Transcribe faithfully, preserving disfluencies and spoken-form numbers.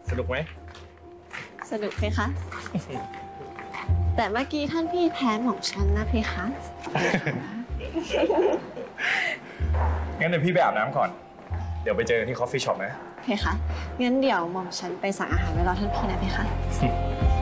สนุกไหมสนุกเพคะ แต่เมื่อกี้ท่านพี่แพ้หม่อมฉันนะเพคะงั้นเดี๋ยวพี่ไปอาบน้ำก่อน เดี๋ยวไปเจอกันที่คอฟฟี่ช็อปนะเพคะ งั้นเดี๋ยวหม่อมฉันไปสั่งอาหารไว้รอท่านพี่นะเพคะ